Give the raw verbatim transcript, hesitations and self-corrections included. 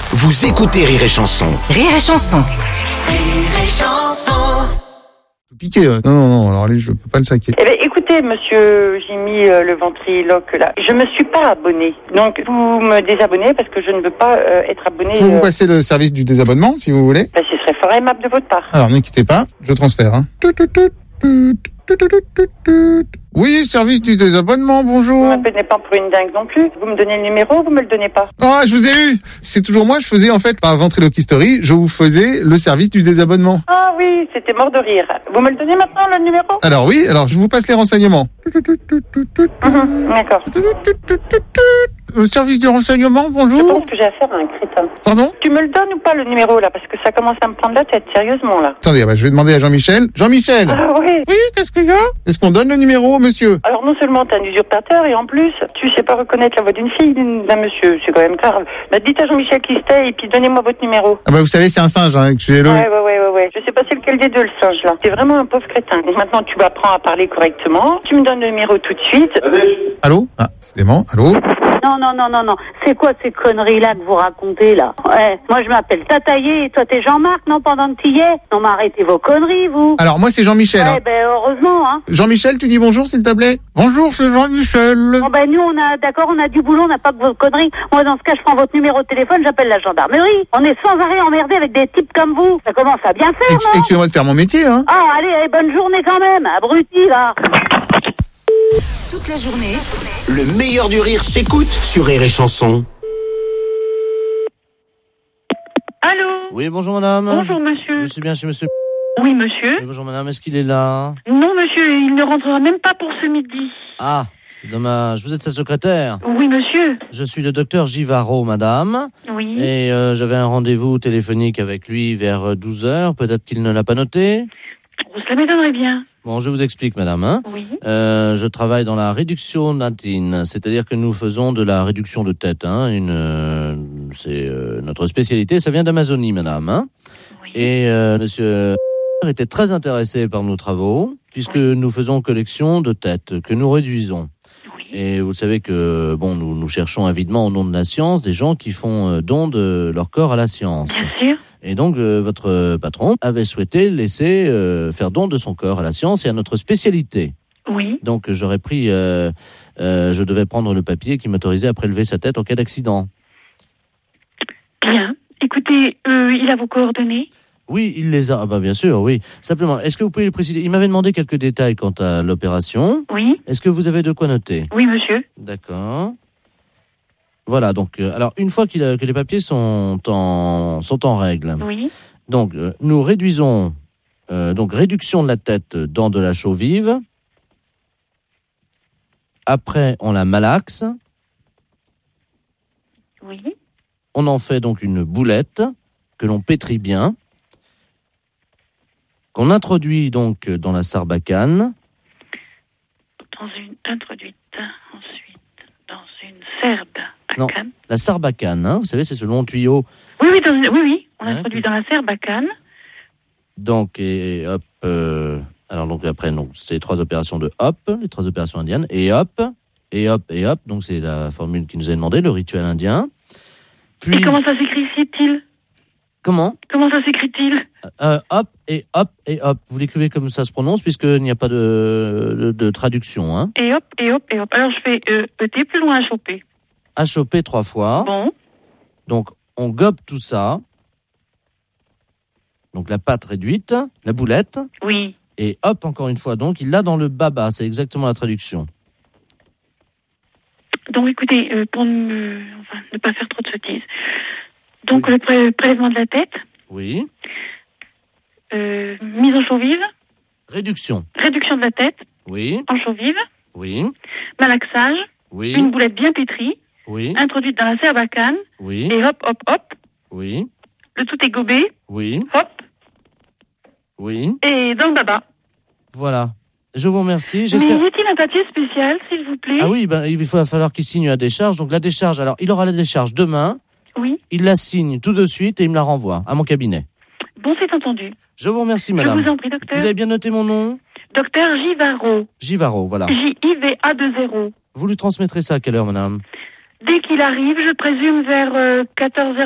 Vous écoutez Rire et Chanson. Rire et Chanson. Rire et Chanson. Piqué, euh. non, non, non, alors allez, je peux pas le saquer. Eh bien, écoutez, monsieur, j'ai mis euh, le ventriloque là. Je me suis pas abonné. Donc, vous me désabonnez parce que je ne veux pas euh, être abonné. Je peux vous euh... passer le service du désabonnement, si vous voulez. Ben, ce serait fort aimable de votre part. Alors, ne quittez pas, je transfère. Hein. Tout, tout, tout, tout, tout, tout, tout, tout, tout. Oui, service du désabonnement, Vous bonjour. ne m'appelez pas pour une dingue non plus. Vous me donnez le numéro, vous me le donnez pas. Ah, je vous ai eu. C'est toujours moi, je faisais en fait, par Ventriloquistory, je vous faisais le service du désabonnement. Ah oui, c'était mort de rire. Vous me le donnez maintenant, le numéro? Alors oui, alors je vous passe les renseignements. Mhm, d'accord. Le service du renseignement, Je bonjour. pense que j'ai affaire à un crétin. Pardon? Tu me le donnes ou pas, le numéro, là? Parce que ça commence à me prendre la tête, sérieusement, là. Attendez, bah, je vais demander à Jean-Michel. Jean-Michel. Ah oui. Oui, qu'est-ce qu'il y a? Est-ce qu'on donne le numéro, monsieur? Alors, non seulement t'es un usurpateur, et en plus, tu sais pas reconnaître la voix d'une fille, d'un monsieur. C'est quand même grave. Bah, dites à Jean-Michel qui c'était, et puis donnez-moi votre numéro. Ah bah vous savez, c'est un singe, hein, excusez-le. Ouais, ouais, ouais, ouais, ouais. Je sais pas c'est lequel des deux, le singe, là. T'es vraiment un pauvre crétin. Donc maintenant, tu apprends à parler correctement. Tu me donnes le numéro tout de suite. Allô? Ah, c'est dément. Allô? Non, non, non, non, non. C'est quoi ces conneries-là que vous racontez, là? Ouais, moi je m'appelle Tataillé et toi t'es Jean-Marc, non, pendant que t'y es? Non, mais arrêtez vos conneries, vous. Alors, moi, c'est Jean-Michel. Ouais, Hein. ben heureusement, hein. Jean-Michel, tu dis bonjour, s'il te plaît? Bonjour, c'est Jean-Michel. Bon, ben nous, on a, d'accord, on a du boulot, on n'a pas que vos conneries. Moi, dans ce cas, je prends votre numéro de téléphone, j'appelle la gendarmerie. On est sans arrêt emmerdé avec des types comme vous. Ça commence à bien faire, Ex- non? Excusez-moi de faire mon métier, hein. Ah, allez, allez, bonne journée quand même, abruti, là. Toute la journée, Le meilleur du rire s'écoute sur Rire et Chanson. Allô? Oui, bonjour madame. Bonjour Je monsieur. suis bien chez monsieur. Oui monsieur. Oui, bonjour madame, est-ce qu'il est là? Non monsieur, il ne rentrera même pas pour ce midi. Ah, c'est dommage. Vous êtes sa secrétaire? Oui monsieur. Je suis le docteur Givaro, madame. Oui. Et euh, j'avais un rendez-vous téléphonique avec lui vers douze heures. Peut-être qu'il ne l'a pas noté. Oh, cela m'étonnerait bien. Bon, je vous explique, madame. Hein. Oui. Euh, je travaille dans la réduction natine, c'est-à-dire que nous faisons de la réduction de tête. Hein, une, euh, c'est euh, notre spécialité. Ça vient d'Amazonie, madame. Hein. Oui. Et euh, monsieur était très intéressé par nos travaux, puisque Oui. nous faisons collection de têtes que nous réduisons. Oui. Et vous savez que bon, nous, nous cherchons avidement au nom de la science des gens qui font euh, don de leur corps à la science. Bien sûr. Et donc, euh, votre patron avait souhaité laisser euh, faire don de son corps à la science et à notre spécialité. Oui. Donc, j'aurais pris, euh, euh, je devais prendre le papier qui m'autorisait à prélever sa tête en cas d'accident. Bien. Écoutez, euh, il a vos coordonnées? Oui, il les a. Ah bah bien sûr, oui. Simplement, est-ce que vous pouvez le préciser? Il m'avait demandé quelques détails quant à l'opération. Oui. Est-ce que vous avez de quoi noter? Oui monsieur. D'accord. Voilà, donc, euh, alors, une fois qu'il a, que les papiers sont en, sont en règle, Oui. donc, euh, nous réduisons, euh, donc, réduction de la tête dans de la chaux vive. Après, on la malaxe. Oui. On en fait donc une boulette que l'on pétrit bien, qu'on introduit donc dans la sarbacane. Dans une introduite. Ensuite, dans une serbe à Non. canne. La sarbacane, hein, vous savez, c'est ce long tuyau. Oui, oui, dans une... oui, oui. On Hein, introduit que- dans la serbe à canne. Donc, et hop, euh, alors donc après, donc, c'est les trois opérations de hop, les trois opérations indiennes, et hop, et hop, et hop, donc c'est la formule qui nous est demandée, le rituel indien. Puis, Et comment ça s'écrit-il? comment Comment ça s'écrit-il? euh, Hop, et hop, et hop. Vous l'écrivez comme ça se prononce, puisqu'il n'y a pas de, de, de traduction. Hein. Et hop, et hop, et hop. Alors je fais euh, E T plus loin à choper. À choper trois fois. Bon. Donc, on gobe tout ça. Donc, la pâte réduite, la boulette, Oui. et hop, encore une fois. Donc, il l'a dans le baba, c'est exactement la traduction. Donc écoutez, euh, pour ne, enfin, ne pas faire trop de sottises. Donc le pré- prélèvement de la tête, Oui. euh, mise en chaux vive, Réduction. réduction de la tête Oui. en chaux vive, Oui. malaxage, Oui. une boulette bien pétrie, Oui. introduite dans la serbacane, Oui. et hop, hop, hop, Oui. le tout est gobé, Oui. hop, Oui. et dans le baba. Voilà. Je vous remercie. Mais J'espère. y a-t-il un papier spécial, s'il vous plaît? Ah oui, ben, il va falloir qu'il signe la décharge. Donc la décharge, alors il aura la décharge demain. Oui. Il la signe tout de suite et il me la renvoie à mon cabinet. Bon, c'est entendu. Je vous remercie, Je madame. vous en prie, docteur. Vous avez bien noté mon nom? Docteur Givaro. Givaro, voilà. J I V A deux zéro. Vous lui transmettrez ça à quelle heure, madame? Dès qu'il arrive, je présume vers euh, quatorze heures.